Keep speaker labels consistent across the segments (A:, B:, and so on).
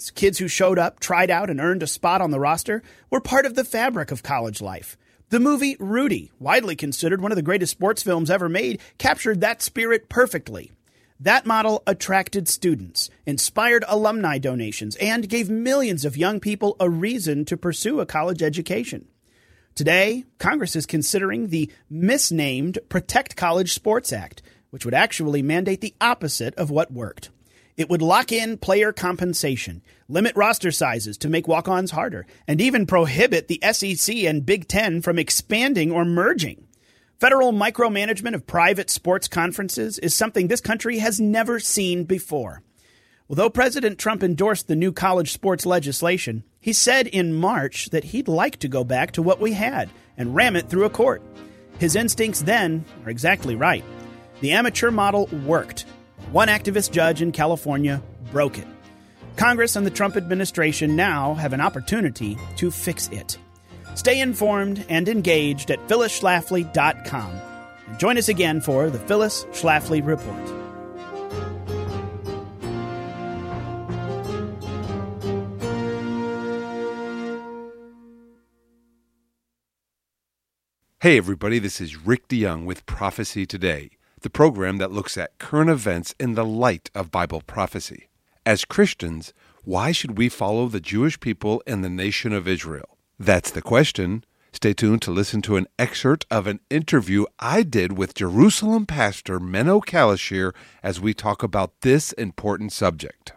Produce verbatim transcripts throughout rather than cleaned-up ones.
A: students, kids who showed up, tried out, and earned a spot on the roster, were part of the fabric of college life. The movie Rudy, widely considered one of the greatest sports films ever made, captured that spirit perfectly. That model attracted students, inspired alumni donations, and gave millions of young people a reason to pursue a college education. Today, Congress is considering the misnamed Protect College Sports Act, which would actually mandate the opposite of what worked. It would lock in player compensation, limit roster sizes to make walk-ons harder, and even prohibit the S E C and Big Ten from expanding or merging. Federal micromanagement of private sports conferences is something this country has never seen before. Although President Trump endorsed the new college sports legislation, he said in March that he'd like to go back to what we had and ram it through a court. His instincts then are exactly right. The amateur model worked. One activist judge in California broke it. Congress and the Trump administration now have an opportunity to fix it. Stay informed and engaged at Phyllis Schlafly dot com. And join us again for the Phyllis Schlafly Report.
B: Hey everybody, this is Rick DeYoung with Prophecy Today, the program that looks at current events in the light of Bible prophecy. As Christians, why should we follow the Jewish people and the nation of Israel? That's the question. Stay tuned to listen to an excerpt of an interview I did with Jerusalem pastor Menno Kalashir as we talk about this important subject.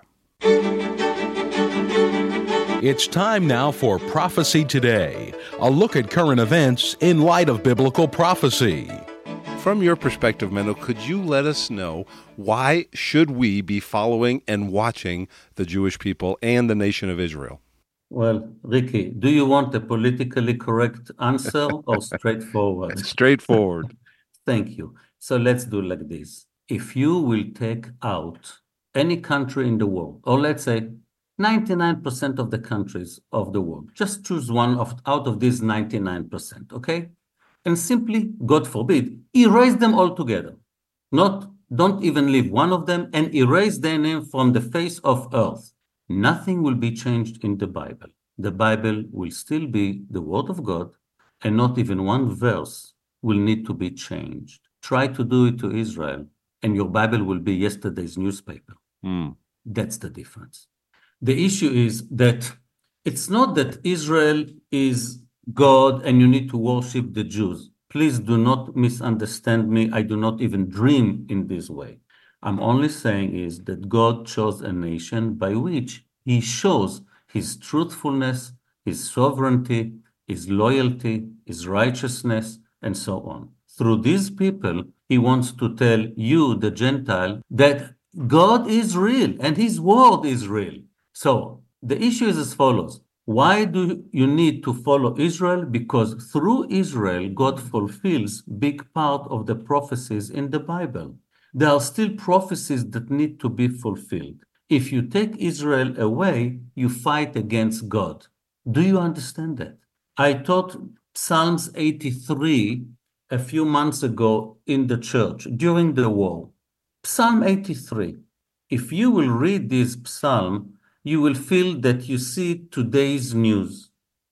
C: It's time now for Prophecy Today, a look at current events in light of biblical prophecy.
B: From your perspective, Menno, could you let us know why should we be following and watching the Jewish people and the nation of Israel?
D: Well, Ricky, do you want a politically correct answer or straightforward?
B: Straightforward.
D: Thank you. So let's do like this. If you will take out any country in the world, or let's say ninety-nine percent of the countries of the world, just choose one of out of these ninety-nine percent, okay? And simply, God forbid, erase them all together. Not, don't even leave one of them and erase their name from the face of earth. Nothing will be changed in the Bible. The Bible will still be the Word of God, and not even one verse will need to be changed. Try to do it to Israel, and your Bible will be yesterday's newspaper.
B: Mm.
D: That's the difference. The issue is that it's not that Israel is God and you need to worship the Jews. Please do not misunderstand me. I do not even dream in this way. I'm only saying is that God chose a nation by which he shows his truthfulness, his sovereignty, his loyalty, his righteousness, and so on. Through these people, he wants to tell you, the Gentile, that God is real and his word is real. So the issue is as follows. Why do you need to follow Israel? Because through Israel, God fulfills big part of the prophecies in the Bible. There are still prophecies that need to be fulfilled. If you take Israel away, you fight against God. Do you understand that? I taught Psalms eighty-three a few months ago in the church during the war. Psalm eighty-three. If you will read this psalm, you will feel that you see today's news.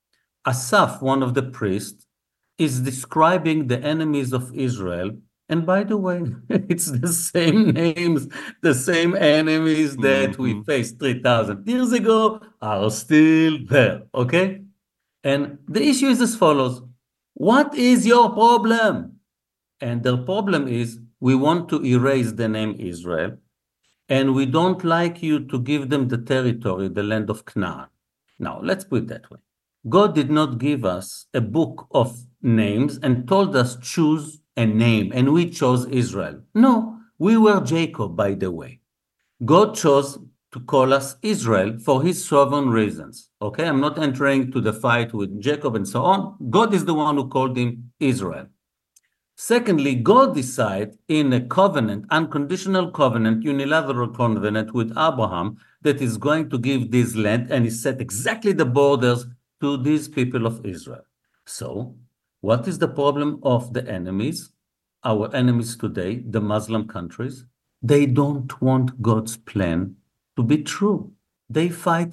D: Asaph, one of the priests, is describing the enemies of Israel. And by the way, it's the same names, the same enemies that mm-hmm. we faced three thousand years ago are still there, okay? And the issue is as follows. What is your problem? And their problem is we want to erase the name Israel, and we don't like you to give them the territory, the land of Canaan. Now, let's put it that way. God did not give us a book of names and told us choose a name, and we chose Israel. No, we were Jacob, by the way. God chose to call us Israel for his sovereign reasons. Okay, I'm not entering to the fight with Jacob and so on. God is the one who called him Israel. Secondly, God decided in a covenant, unconditional covenant, unilateral covenant with Abraham that is going to give this land, and he set exactly the borders to these people of Israel. So, what is the problem of the enemies? Our enemies today, the Muslim countries, they don't want God's plan to be true. They fight